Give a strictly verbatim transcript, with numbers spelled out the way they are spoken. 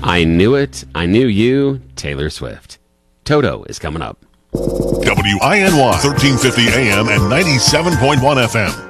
I Knew It, I Knew You, Taylor Swift. Toto is coming up. W I N Y, thirteen fifty A M and ninety-seven point one F M.